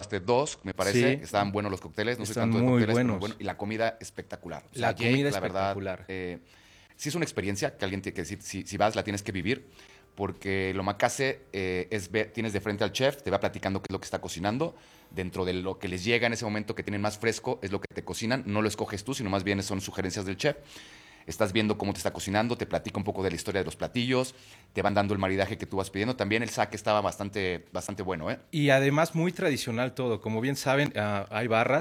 probaste dos, me parece. Sí. Estaban buenos los cócteles. No soy Están tanto de muy cócteles, pero muy buenos. bueno. Y la comida espectacular. O sea, La comida la verdad, espectacular. sí es una experiencia que alguien tiene que decir, si vas, la tienes que vivir. Porque el omakase tienes de frente al chef, te va platicando qué es lo que está cocinando. Dentro de lo que les llega en ese momento que tienen más fresco, es lo que te cocinan. No lo escoges tú, sino más bien son sugerencias del chef. Estás viendo cómo te está cocinando, te platica un poco de la historia de los platillos, te van dando el maridaje que tú vas pidiendo. También el sake estaba bastante bueno, ¿eh? Y además muy tradicional todo. Como bien saben, hay barras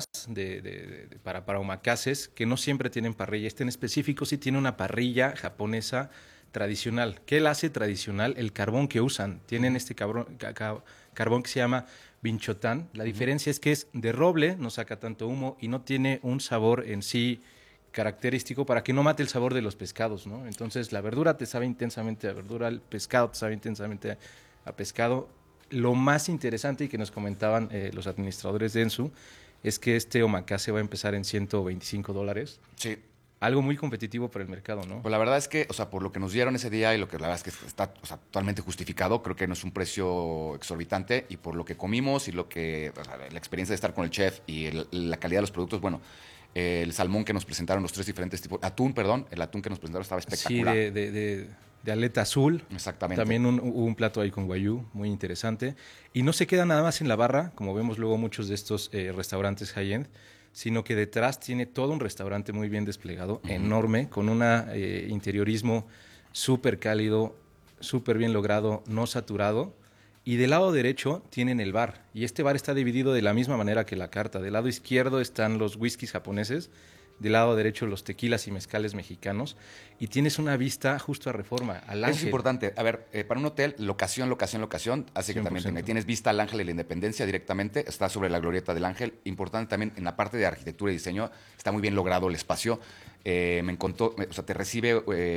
para omakases que no siempre tienen parrilla. Este en específico sí tiene una parrilla japonesa tradicional. ¿Qué la hace tradicional? El carbón que usan. Tienen este carbón que se llama binchotán. La diferencia es que es de roble, no saca tanto humo y no tiene un sabor en sí característico para que no mate el sabor de los pescados, ¿no? Entonces la verdura te sabe intensamente a verdura, el pescado te sabe intensamente a pescado. Lo más interesante y que nos comentaban los administradores de Ensu es que este omakase va a empezar en $125. Sí. Algo muy competitivo para el mercado, ¿no? Pues la verdad es que, o sea, por lo que nos dieron ese día y lo que la verdad es que está, o sea, totalmente justificado, creo que no es un precio exorbitante y por lo que comimos y lo que, o sea, la experiencia de estar con el chef y la calidad de los productos, bueno, el salmón que nos presentaron, los tres diferentes tipos, atún, perdón, el atún que nos presentaron estaba espectacular. Sí, de aleta azul. Exactamente. También hubo un plato ahí con guayú, muy interesante. Y no se queda nada más en la barra, como vemos luego muchos de estos restaurantes high-end, sino que detrás tiene todo un restaurante muy bien desplegado, enorme, con un interiorismo súper cálido, súper bien logrado, no saturado. Y del lado derecho tienen el bar. Y este bar está dividido de la misma manera que la carta. Del lado izquierdo están los whiskies japoneses, del lado derecho los tequilas y mezcales mexicanos. Y tienes una vista justo a Reforma, al Ángel. Eso es importante. A ver, para un hotel, locación, hace que también 100%. tienes vista al Ángel y la Independencia directamente. Está sobre la glorieta del Ángel. Importante también en la parte de arquitectura y diseño. Está muy bien logrado el espacio. Me encantó, o sea, te recibe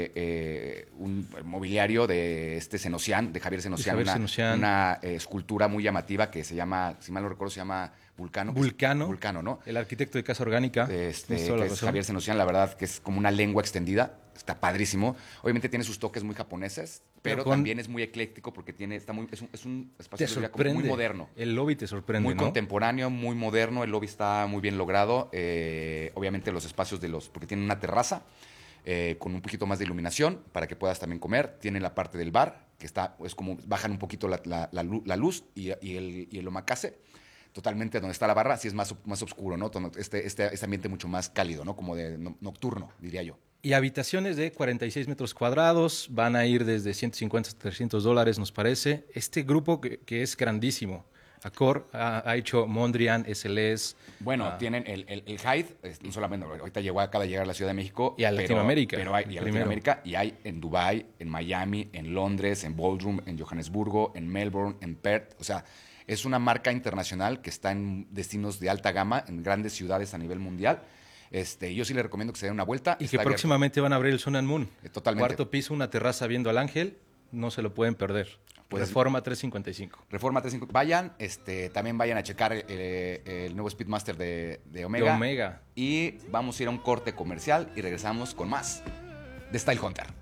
un mobiliario de Senocián, de Javier Senocián, una escultura muy llamativa que se llama, si mal no recuerdo, se llama Vulcano. Vulcano, ¿no? El arquitecto de Casa Orgánica. Que es Javier Senocián, la verdad que es como una lengua extendida. Está padrísimo. Obviamente tiene sus toques muy japoneses, pero también es muy ecléctico porque es un espacio de vida como muy moderno. El lobby te sorprende, muy ¿no? contemporáneo, muy moderno. El lobby está muy bien logrado. Obviamente los espacios porque tiene una terraza con un poquito más de iluminación para que puedas también comer. Tiene la parte del bar, que es como bajan un poquito la luz y el omakase. Totalmente donde está la barra, sí es más oscuro, ¿no? Este ambiente mucho más cálido, ¿no? Como de nocturno, diría yo. Y habitaciones de 46 metros cuadrados, van a ir desde $150 a $300, nos parece. Este grupo que es grandísimo. Accor ha hecho Mondrian, SLS. Bueno, tienen el Hyatt, no solamente, ahorita acaba de llegar a la Ciudad de México. Y a Latinoamérica. Y a Latinoamérica, y hay en Dubái, en Miami, en Londres, en Bodrum, en Johannesburgo, en Melbourne, en Perth. O sea, es una marca internacional que está en destinos de alta gama, en grandes ciudades a nivel mundial. Yo sí le recomiendo que se den una vuelta. Y que próximamente van a abrir el Sun and Moon. Totalmente. Cuarto piso, una terraza viendo al Ángel. No se lo pueden perder. Pues, Reforma 355. Reforma 355. Vayan, también vayan a checar el nuevo Speedmaster de Omega. De Omega. Y vamos a ir a un corte comercial y regresamos con más de Style Hunter.